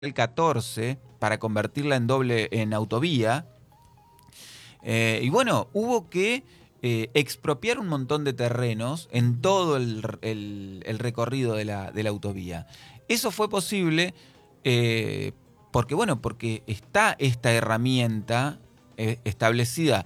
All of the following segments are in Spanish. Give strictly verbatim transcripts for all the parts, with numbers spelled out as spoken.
el catorce para convertirla en doble en autovía. Eh, y bueno, hubo que eh, expropiar un montón de terrenos en todo el, el, el recorrido de la, de la autovía. Eso fue posible eh, porque, bueno, porque está esta herramienta eh, establecida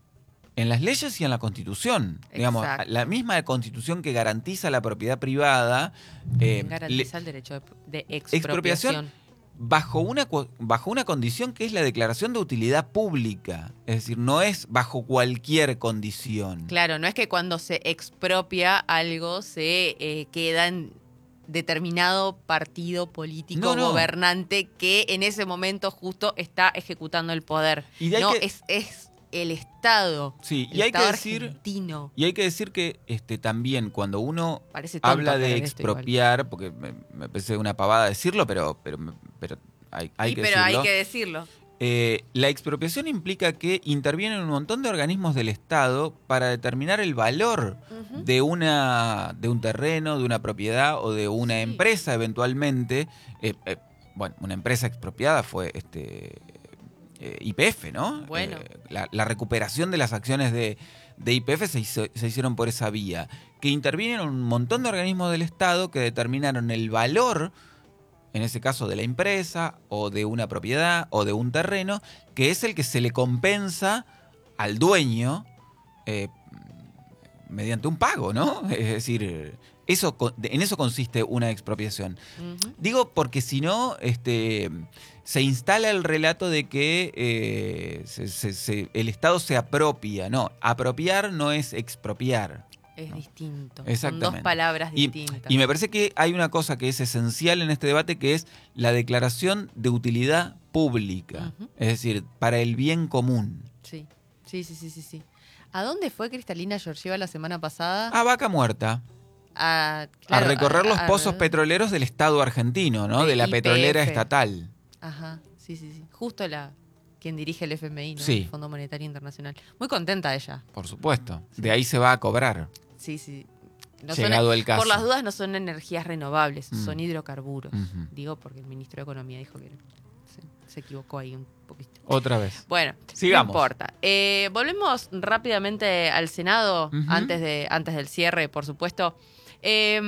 en las leyes y en la Constitución. Exacto. Digamos, la misma Constitución que garantiza la propiedad privada. Eh, garantiza le, el derecho de, de expropiación. expropiación bajo una, bajo una condición que es la declaración de utilidad pública. Es decir, no es bajo cualquier condición. Claro, no es que cuando se expropia algo se eh, queda en determinado partido político no, no. gobernante que en ese momento justo está ejecutando el poder. Y no, que... es... es el Estado, sí, el y hay Estado que decir, argentino. Y hay que decir que este, también cuando uno habla de expropiar, porque me, me parece una pavada decirlo, pero, pero, pero, hay, hay, sí, que pero decirlo. hay que decirlo. Eh, la expropiación implica que intervienen un montón de organismos del Estado para determinar el valor uh-huh. de, una, de un terreno, de una propiedad o de una sí. empresa eventualmente. Eh, eh, bueno, una empresa expropiada fue... este Eh, Y P F, ¿no? Bueno. Eh, la, la recuperación de las acciones de, de Y P F se, hizo, se hicieron por esa vía. Que intervienen un montón de organismos del Estado que determinaron el valor, en ese caso de la empresa, o de una propiedad, o de un terreno, que es el que se le compensa al dueño eh, mediante un pago, ¿no? Es decir, eso, en eso consiste una expropiación. Uh-huh. Digo porque si no, este, se instala el relato de que eh, se, se, se, el Estado se apropia. No, apropiar no es expropiar. Es ¿no? distinto. Exactamente. Son dos palabras y, distintas. Y me parece que hay una cosa que es esencial en este debate, que es la declaración de utilidad pública. Uh-huh. Es decir, para el bien común. Sí, sí, sí, sí, sí. sí. ¿A dónde fue Cristalina Georgieva la semana pasada? A Vaca Muerta. A, claro, a recorrer los a, pozos a, petroleros del Estado argentino, ¿no? De, de la I P F. Petrolera estatal. Ajá, sí, sí, sí. Justo la quien dirige el F M I, ¿no? Sí. El Fondo Monetario Internacional. Muy contenta ella. Por supuesto. Sí. De ahí se va a cobrar. Sí, sí. No Llegado son, el caso. Por las dudas no son energías renovables, mm. son hidrocarburos. Uh-huh. Digo porque el ministro de Economía dijo que se, se equivocó ahí un poquito. Otra vez. Bueno, sigamos. No importa. Eh, volvemos rápidamente al Senado, uh-huh. antes, de, antes del cierre, por supuesto. Eh,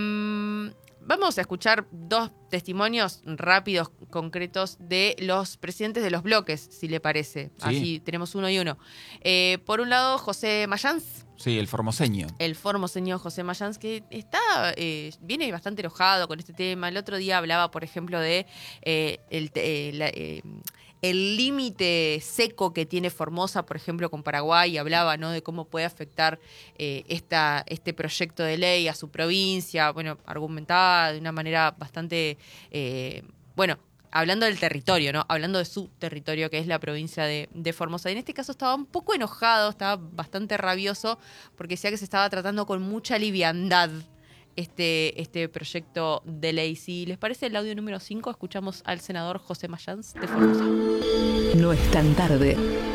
vamos a escuchar dos testimonios rápidos, concretos, de los presidentes de los bloques, si le parece. Sí. Así tenemos uno y uno. Eh, por un lado, José Mayans. Sí, el formoseño. El formoseño José Mayans, que está eh, viene bastante enojado con este tema. El otro día hablaba, por ejemplo, de eh, el... Eh, la, eh, el límite seco que tiene Formosa, por ejemplo, con Paraguay, hablaba, ¿no?, de cómo puede afectar eh, esta, este proyecto de ley a su provincia. Bueno, argumentaba de una manera bastante, eh, bueno, hablando del territorio, ¿no? Hablando de su territorio, que es la provincia de, de Formosa. Y en este caso estaba un poco enojado, estaba bastante rabioso, porque decía que se estaba tratando con mucha liviandad Este, este proyecto de ley. Si les parece el audio número cinco, escuchamos al senador José Mayans de Formosa. No es tan tarde.